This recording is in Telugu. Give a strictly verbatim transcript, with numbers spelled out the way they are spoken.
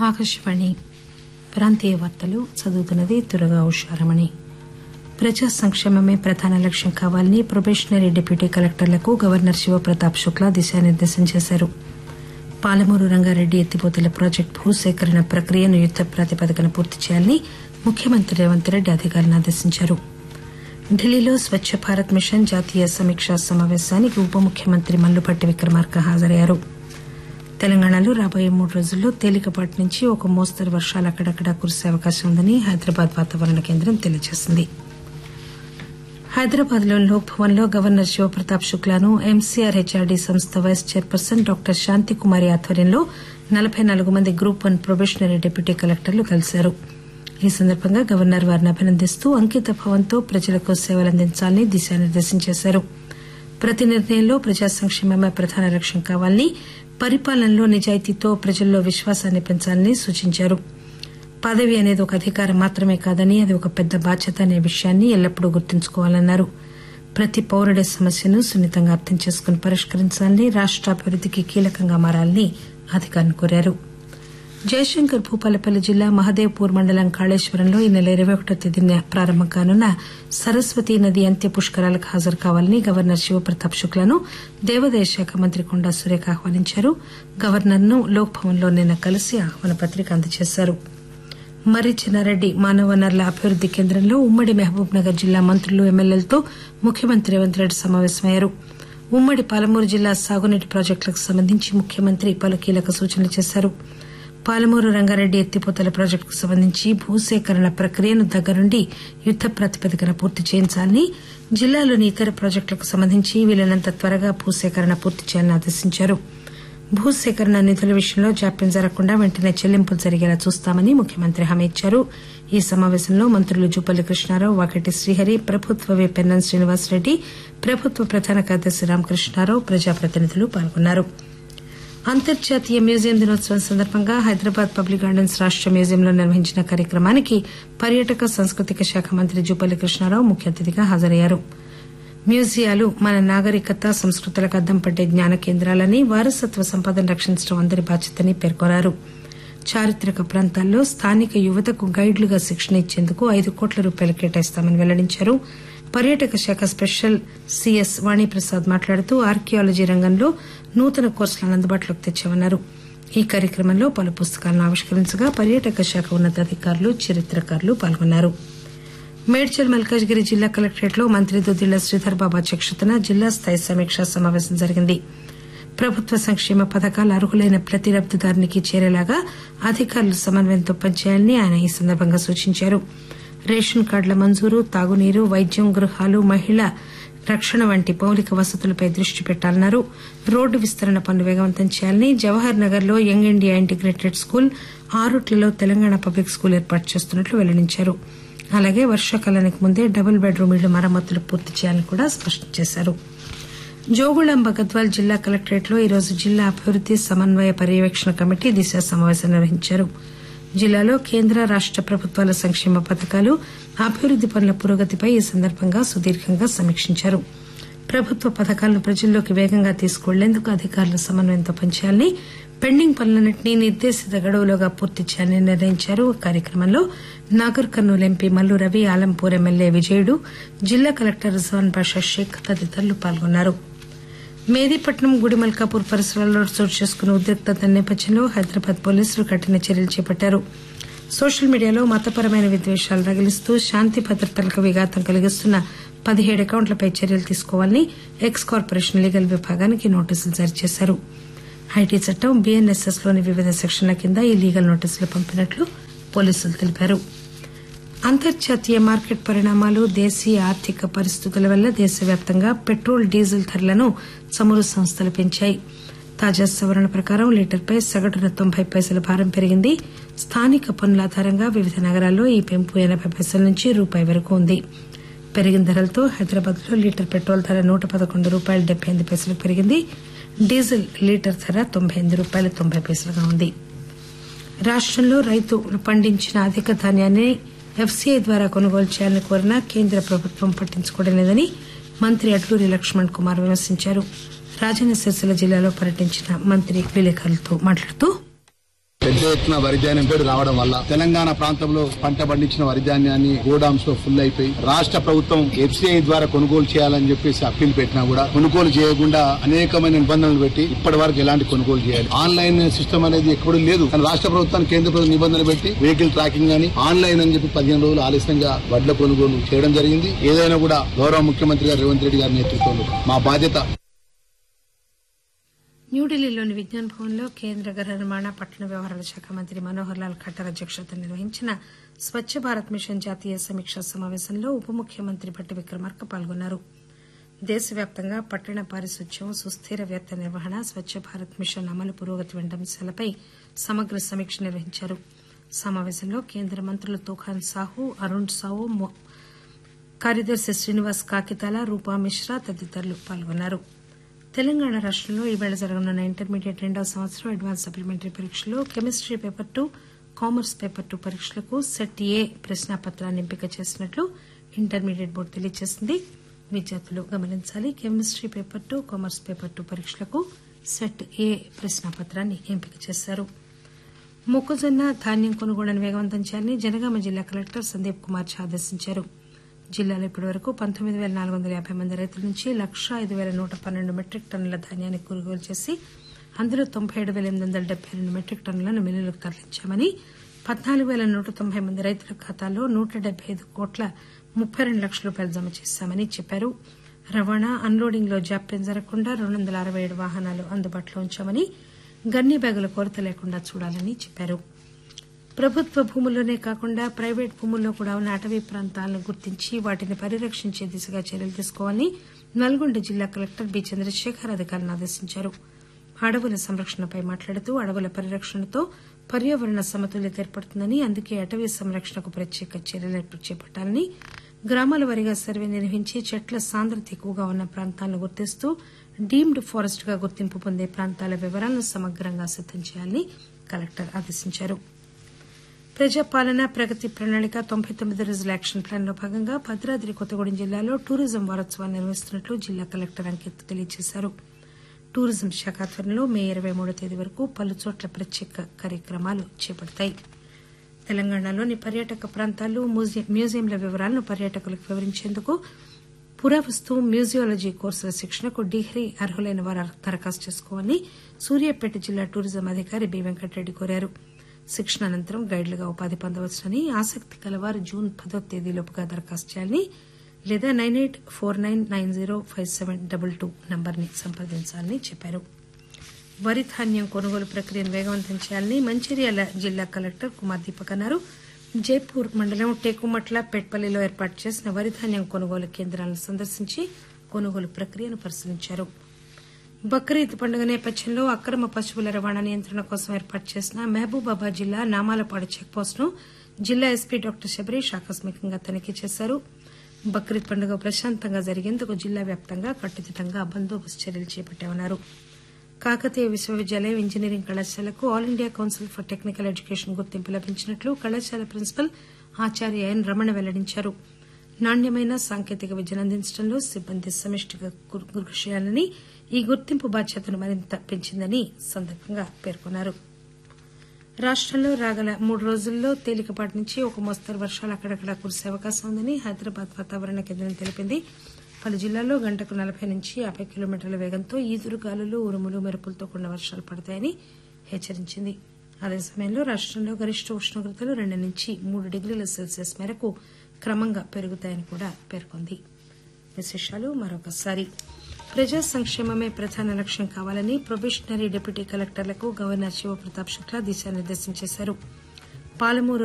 ఆకాశవాణి ప్రాంతీయ వార్తలు చదువుతున్నది దుర్గా ఉషారమణి. ప్రజా సంక్షేమమే ప్రధాన లక్ష్యం కావాలని ప్రొబేషనరీ డిప్యూటీ కలెక్టర్లకు గవర్నర్ శివప్రతాప్ శుక్లా దిశానిర్దేశం చేశారు. పాలమూరు రంగారెడ్డి ఎత్తిపోతల ప్రాజెక్టు భూసేకరణ ప్రక్రియను యుద్ద ప్రాతిపదికన పూర్తి చేయాలని ముఖ్యమంత్రి రేవంత్ రెడ్డి అధికారులను ఆదేశించారు. ఢిల్లీలో స్వచ్చ భారత్ మిషన్ జాతీయ సమీక్షా సమావేశానికి ఉప ముఖ్యమంత్రి మల్లుపట్టి విక్రమార్క హాజరయ్యారు. తెలంగాణలో రాబోయే మూడు రోజుల్లో తేలికపాటి నుంచి ఒక మోస్తరు వర్షాలు అక్కడక్కడా కురిసే అవకాశం ఉందని హైదరాబాద్ వాతావరణ కేంద్రం తెలియజేసింది. హైదరాబాద్ లోని లోక్ భవన్ లో గవర్నర్ శివప్రతాప్ శుక్లాను ఎంసీఆర్ హెచ్ఆర్డీ సంస్థ వైస్ చైర్పర్సన్ డాక్టర్ శాంతికుమారి ఆధ్వర్యంలో నలబై నాలుగు మంది గ్రూప్ వన్ ప్రొబేషనరీ డిప్యూటీ కలెక్టర్లు కలిశారు. ఈ సందర్భంగా గవర్నర్ వారిని అభినందిస్తూ అంకిత భావంతో ప్రజలకు సేవలందించాలని దిశానిర్దేశం చేశారు. ప్రతి నిర్ణయంలో ప్రజా సంక్షేమమే ప్రధాన లక్ష్యం కావాలని, పరిపాలనలో నిజాయితీతో ప్రజల్లో విశ్వాసాన్ని పెంచాలని సూచించారు. పదవి అనేది ఒక అధికారం మాత్రమే కాదని అది ఒక పెద్ద బాధ్యత అనే విషయాన్ని ఎల్లప్పుడూ గుర్తుంచుకోవాలన్నారు. ప్రతి పౌరుడి సమస్యను సున్నితంగా అర్థం చేసుకుని పరిష్కరించాలని, రాష్ట అభివృద్దికి కీలకంగా మారాలని అధికారులను కోరారు. జయశంకర్ భూపాలపల్లి జిల్లా మహదేవ్పూర్ మండలం కాళేశ్వరంలో ఈ నెల ఇరవై ఒకటో తేదీన ప్రారంభం కానున్న సరస్వతీ నది అంత్య పుష్కరాలకు హాజరు కావాలని గవర్నర్ శివప్రతాప్ శుక్లాను దేవాదాయ శాఖ మంత్రి కొండా సురేఖ ఆహ్వానించారు. గవర్నర్ ను లోక్ భవన్ లో నిన్న కలిసి ఆహ్వాన పత్రిక అందజేశారు. మర్రి చెన్నారెడ్డి మానవ వనరుల అభివృద్ది కేంద్రంలో ఉమ్మడి మహబూబ్ నగర్ జిల్లా మంత్రులు, ఎమ్మెల్యేలతో ముఖ్యమంత్రి రేవంత్ రెడ్డి సమావేశమయ్యారు. ఉమ్మడి పాలమూరు జిల్లా సాగునీటి ప్రాజెక్టులకు సంబంధించి ముఖ్యమంత్రి పలు కీలక సూచనలు చేశారు. పాలమూరు రంగారెడ్డి ఎత్తిపోతల ప్రాజెక్టుకు సంబంధించి భూసేకరణ ప్రక్రియను దగ్గరుండి యుద్ద ప్రాతిపదికన పూర్తి చేయించాలని, జిల్లాలోని ఇతర ప్రాజెక్టులకు సంబంధించి వీలైనంత త్వరగా భూసేకరణ పూర్తి చేయాలని ఆదేశించారు. భూసేకరణ నిధుల విషయంలో జాప్యం జరగకుండా వెంటనే చెల్లింపులు జరిగేలా చూస్తామని ముఖ్యమంత్రి హామీ ఇచ్చారు. ఈ సమావేశంలో మంత్రులు జూపల్లి కృష్ణారావు, వాకటి శ్రీహరి, ప్రభుత్వ విప్ పెన్నం శ్రీనివాసరెడ్డి, ప్రభుత్వ ప్రధాన కార్యదర్శి రామకృష్ణారావు, ప్రజాప్రతినిధులు పాల్గొన్నారు. అంతర్జాతీయ మ్యూజియం దినోత్సవం సందర్భంగా హైదరాబాద్ పబ్లిక్ గార్డెన్స్ రాష్ట మ్యూజియంలో నిర్వహించిన కార్యక్రమానికి పర్యాటక సాంస్కృతిక శాఖ మంత్రి జూపల్లి కృష్ణారావు ముఖ్య అతిథిగా హాజరయ్యారు. మ్యూజియాలు మన నాగరికత, సంస్కృతులకు అద్దం పట్టే జ్ఞాన కేంద్రాలని, వారసత్వ సంపదను రక్షించడం అందరి బాధ్యతని పేర్కొన్నారు. చారిత్రక ప్రాంతాల్లో స్థానిక యువతకు గైడ్లుగా శిక్షణ ఇచ్చేందుకు ఐదు కోట్ల రూపాయలు కేటాయిస్తామని వెల్లడించారు. పర్యాటక శాఖ స్పెషల్ సీఎస్ వాణిప్రసాద్ మాట్లాడుతూ ఆర్కియాలజీ రంగంలో నూతన కోర్సులను అందుబాటులోకి తెచ్చామన్నారు. ఈ కార్యక్రమంలో పలు పుస్తకాలను ఆవిష్కరించగా పర్యాటక శాఖ ఉన్నతాధికారులు, చరిత్రకారులు పాల్గొన్నారు. మేడ్చల్ మల్కాజ్గిరి జిల్లా కలెక్టరేట్ లో మంత్రి దుద్దిళ్ల శ్రీధర్ బాబు అధ్యక్షతన జిల్లా స్థాయి సమీక్షా సమావేశం జరిగింది. ప్రభుత్వ సంక్షేమ పథకాలు అర్హులైన ప్రతి లబ్దిదారునికి చేరేలాగా అధికారులు సమన్వయంతో పనిచేయాలని ఆయన ఈ సందర్భంగా సూచించారు. రేషన్ కార్డుల మంజూరు, తాగునీరు, వైద్యం, గృహాలు, మహిళా రక్షణ వంటి మౌలిక వసతులపై దృష్టి పెట్టాలన్నారు. రోడ్డు విస్తరణ పనులు వేగవంతం చేయాలని, జవహర్ నగర్ లో young India integrated school, ఆరుట్లలో Telangana public school ఏర్పాటు చేస్తున్నట్లు వెల్లడించారు. అలాగే వర్షాకాలానికి ముందే డబుల్ బెడ్ రూమ్ ఇళ్ల మరమ్మతులు పూర్తి చేయాలని కూడా స్పష్టం చేశారు. జోగుళాంబ గద్వాల్ జిల్లా కలెక్టరేట్ లో ఈరోజు జిల్లా అభివృద్ది సమన్వయ పర్యవేక్షణ కమిటీ దిశ సమావేశం నిర్వహించారు. జిల్లాలో కేంద్ర, రాష్ట ప్రభుత్వాల సంక్షేమ పథకాలు, అభివృద్ది పనుల పురోగతిపై ఈ సందర్భంగా సుదీర్ఘంగా సమీక్షించారు. ప్రభుత్వ పథకాలను ప్రజల్లోకి వేగంగా తీసుకువెళ్లేందుకు అధికారులు సమన్వయంతో పనిచేయాలని, పెండింగ్ పనులన్నింటినీ నిర్దేశిత గడువులోగా పూర్తి చేయాలని నిర్ణయించారు. కార్యక్రమంలో నాగర్ కర్నూలు ఎంపీ మల్లు రవి, ఆలంపూర్ ఎమ్మెల్యే విజయుడు, జిల్లా కలెక్టర్ రిజ్వాన్ బాషా షేక్ తదితరులు పాల్గొన్నారు. మేదీపట్నం, గుడిమల్కాపూర్ పరిసరాల్లో చోటు చేసుకున్న ఉద్రిక్తత నేపథ్యంలో హైదరాబాద్ పోలీసులు కఠిన చర్యలు చేపట్టారు. సోషల్ మీడియాలో మతపరమైన విద్వేషాలు రగిలిస్తూ శాంతి భద్రతలకు విఘాతం కలిగిస్తున్న పదిహేడు అకౌంట్లపై చర్యలు తీసుకోవాలని ఎక్స్ కార్పొరేషన్ లీగల్ విభాగానికి నోటీసులు జారీ చేశారు. ఐటీ చట్టం, బీఎన్ఎస్ఎస్ లోని వివిధ సెక్షన్ల కింద ఈ లీగల్ నోటీసులు పంపినట్లు పోలీసులు తెలిపారు. అంతర్జాతీయ మార్కెట్ పరిణామాలు, దేశీయ ఆర్థిక పరిస్థితుల వల్ల దేశవ్యాప్తంగా పెట్రోల్, డీజిల్ ధరలను చమురు సంస్థలు పెంచాయి. తాజా సవరణ ప్రకారం లీటర్పై సగటున తొంభై పైసల భారం పెరిగింది. స్థానిక పన్నుల ఆధారంగా వివిధ నగరాల్లో ఈ పెంపు ఎనబై పైసల నుంచి రూపాయి వరకు ఉంది. పెరిగిన ధరలతో హైదరాబాద్ లో లీటర్ పెట్రోల్ ధర నూట పదకొండు రూపాయలు డెబ్బై ఎనిమిది పైసలకు పెరిగింది. డీజిల్ లీటర్ ధర తొంభై ఎనిమిది రూపాయల తొంభై పైసలుగా ఉంది. రాష్టంలో రైతులు పండించిన అధిక ధాన్యాన్ని ఎఫ్సీఐ ద్వారా కొనుగోలు చేయాలని కోరినా కేంద్ర ప్రభుత్వం పట్టించుకోవడం లేదని మంత్రి అడ్లూరి లక్ష్మణ్ కుమార్ విమర్శించారు. రాజన్న సిరిసిల్ల జిల్లాలో పర్యటించిన మంత్రి విలేకరులతో మాట్లాడుతూ పెద్ద ఎత్తున వరి ధాన్యం పేరు రావడం వల్ల తెలంగాణ ప్రాంతంలో పంట పండించిన వరి ధాన్యాన్ని గోడామ్స్ లో ఫుల్ అయిపోయి రాష్ట్ర ప్రభుత్వం ఎఫ్సీఐ ద్వారా కొనుగోలు చేయాలని చెప్పేసి అప్పీల్ పెట్టినా కూడా కొనుగోలు చేయకుండా అనేకమైన నిబంధనలు పెట్టి ఇప్పటి వరకు ఎలాంటి కొనుగోలు చేయాలి. ఆన్లైన్ సిస్టమ్ అనేది ఎక్కడూ లేదు. కానీ రాష్ట్ర ప్రభుత్వానికి కేంద్ర ప్రభుత్వం నిబంధనలు పెట్టి వెహికల్ ట్రాకింగ్ అని ఆన్లైన్ అని చెప్పి పదిహేను రోజులు ఆలస్యంగా వడ్ల కొనుగోలు చేయడం జరిగింది. ఏదైనా కూడా గౌరవ ముఖ్యమంత్రి గారు రేవంత్ రెడ్డి గారి నేతృత్వంలో మా బాధ్యత. న్యూఢిల్లీలోని విజ్ఞాన్ భవన్ లో కేంద్ర గృహ నిర్మాణ పట్టణ వ్యవహారాల శాఖ మంత్రి మనోహర్ లాల్ ఖట్టర్ అధ్యక్షతన నిర్వహించిన స్వచ్చ భారత్ మిషన్ జాతీయ సమీక్షా సమావేశంలో ఉప ముఖ్యమంత్రి భట్టి విక్రమార్క పాల్గొన్నారు. దేశవ్యాప్తంగా పట్టణ పారిశుధ్యం, సుస్థిర వ్యర్థ నిర్వహణ, స్వచ్చ భారత్ మిషన్ అమలు పురోగతి వంటి అంశాలపై సమగ్ర సమీక్ష నిర్వహించారు. సమావేశంలో కేంద్ర మంత్రులు తూఖాన్ సాహు, అరుణ్ సాహు, కార్యదర్శి శ్రీనివాస్ కాకితాల, రూపా మిశ్రా తదితరులు పాల్గొన్నారు. తెలంగాణ రాష్టంలో ఈవేళ జరగనున్న ఇంటర్మీడియట్ రెండవ సంవత్సరం అడ్వాన్స్ సప్లిమెంటరీ పరీక్షల్లో chemistry paper two, commerce paper two పరీక్షలకు సెట్ ఏ ప్రశ్నాపత్రాన్ని ఎంపిక చేసినట్లు ఇంటర్మీడియట్ బోర్డు తెలియజేసింది. విద్యార్థులు గమనించాలి, chemistry paper two, commerce paper two పరీక్షలకు సెట్ ఏ ప్రశ్నాపత్రాన్ని ఎంపిక చేశారు. మొక్కజొన్న ధాన్యం కొనుగోళ్లను వేగవంతం చేయాలని జనగామ జిల్లా కలెక్టర్ సందీప్ కుమార్ ఝా ఆదేశించారు. జిల్లాలో ఇప్పటివరకు పంతొమ్మిది పేల నాలుగు వందల యాబై మంది రైతుల నుంచి లక్షా ఐదు పేల నూట పన్నెండు మెట్రిక్ టన్నుల ధాన్యాన్ని కొనుగోలు చేసి అందులో తొంభై ఏడు పేల ఎనిమిది వందల డెబ్బై రెండు మెట్రిక్ టన్నులను మిల్లులకు తరలించామని, పద్నాలుగు పేల నూట తొంభై మంది రైతుల ఖాతాల్లో నూట డెబ్బై ఐదు కోట్ల ముప్పై రెండు లక్షల రూపాయలు జమ చేశామని చెప్పారు. రవాణా, అన్లోడింగ్ లో జాప్యం జరగకుండా రెండు వందల అరవై ఏడు వాహనాలు అందుబాటులో ఉంచామని, గన్ని బ్యాగుల కొరత లేకుండా చూడాలని చెప్పారు. ప్రభుత్వ భూముల్లోనే కాకుండా ప్రైవేటు భూముల్లో కూడా ఉన్న అటవీ ప్రాంతాలను గుర్తించి వాటిని పరిరక్షించే దిశగా చర్యలు తీసుకోవాలని నల్గొండ జిల్లా కలెక్టర్ బి చంద్రశేఖర్ అధికారులను ఆదేశించారు. అడవుల సంరక్షణపై మాట్లాడుతూ అడవుల పరిరక్షణతో పర్యావరణ సమతుల్యత ఏర్పడుతుందని, అందుకే అటవీ సంరక్షణకు ప్రత్యేక చర్యలు చేపట్టాలని, గ్రామాల వారీగా సర్వే నిర్వహించి చెట్ల సాంద్రత ఎక్కువగా ఉన్న ప్రాంతాలను గుర్తిస్తూ డీమ్డ్ ఫారెస్ట్ గా గుర్తింపు పొందే ప్రాంతాల వివరాలను సమగ్రంగా సిద్దం చేయాలని కలెక్టర్ ఆదేశించారు. ప్రజాపాలన ప్రగతి ప్రణాళిక తొంభై తొమ్మిది రోజుల యాక్షన్ ప్లాన్ లో భాగంగా భద్రాద్రి కొత్తగూడెం జిల్లాలో టూరిజం వారోత్సవాన్ని నిర్వహిస్తున్నట్లు జిల్లా కలెక్టర్ అంకిత్ తెలియజేశారు. టూరిజం శాఖ ఆధ్వర్యంలో మే ఇరవై మూడో తేదీ వరకు పలు చోట్ల ప్రత్యేక కార్యక్రమాలు చేపడతాయి. తెలంగాణలోని పర్యాటక ప్రాంతాలు, మ్యూజియంల వివరాలను పర్యాటకులకు వివరించేందుకు పురావస్తు, మ్యూజియాలజీ కోర్సుల శిక్షణకు డిగ్రీ అర్హులైన వారు దరఖాస్తు చేసుకోవాలని సూర్యాపేట జిల్లా టూరిజం అధికారి బి వెంకటరెడ్డి కోరారు. శిక్షణ అనంతరం గైడ్లుగా ఉపాధి పొందవచ్చునని, ఆసక్తి కలవారు జూన్ పదో తేదీలోపుగా దరఖాస్తు చేయాలని లేదా nine eight four nine nine zero five seven double two నంబర్ని సంప్రదించాలని చెప్పారు. వరి ధాన్యం కొనుగోలు ప్రక్రియను వేగవంతం చేయాలని మంచిర్యాల జిల్లా కలెక్టర్ కుమార్ దీపక్ అన్నారు. జైపూర్ మండలం టేకుమట్ల, పెట్పల్లిలో ఏర్పాటు చేసిన వరి ధాన్యం కొనుగోలు కేంద్రాలను సందర్శించి కొనుగోలు ప్రక్రియను పరిశీలించారు. బక్రీద్ పండుగ నేపథ్యంలో అక్రమ పశువుల రవాణా నియంత్రణ కోసం ఏర్పాటు చేసిన మహబూబాబాద్ జిల్లా నామాలపాడు చెక్పోస్టును జిల్లా ఎస్పీ డాక్టర్ శబరీష్ ఆకస్మికంగా తనిఖీ చేశారు. బక్రీద్ పండుగ ప్రశాంతంగా జరిగేందుకు జిల్లా వ్యాప్తంగా కట్టుదిట్టంగా బందోబస్తు చర్యలు చేపట్టామన్నారు. కాకతీయ విశ్వవిద్యాలయం ఇంజనీరింగ్ కళాశాలకు all India council for technical education గుర్తింపు లభించినట్లు కళాశాల ప్రిన్సిపల్ ఆచార్య ఎన్ రమణ వెల్లడించారు. నాణ్యమైన సాంకేతిక విద్యను అందించడంలో సిబ్బంది సమిష్టిగా కృషి చేయాలని, ఈ గుర్తింపు బాధ్యతను మరింత పెంచిందని సందర్భంగా పేర్కొన్నారు. రాష్టంలో రాగల మూడు రోజుల్లో తేలికపాటి నుంచి ఒక మోస్తరు వర్షాలు అక్కడక్కడా కురిసే అవకాశం ఉందని హైదరాబాద్ వాతావరణ కేంద్రం తెలిపింది. పలు జిల్లాల్లో గంటకు నలభై నుంచి యాబై కిలోమీటర్ల వేగంతో ఈదురుగాలులు, ఉరుములు, మెరుపులతో కూడిన వర్షాలు పడతాయని హెచ్చరించింది. అదే సమయంలో రాష్టంలో గరిష్ట ఉష్ణోగ్రతలు రెండు నుంచి మూడు డిగ్రీల సెల్సియస్ మేరకు క్రమంగా పెరుగుతాయని కూడా పేర్కొంది. విశేషాలు మరొకసారి. ప్రజా సంక్షేమమే ప్రధాన లక్ష్యం కావాలని ప్రొబేషనరీ డిప్యూటీ కలెక్టర్లకు గవర్నర్ శివప్రతాప్ శుక్లా దిశానిర్దేశం చేశారు. పాలమూరు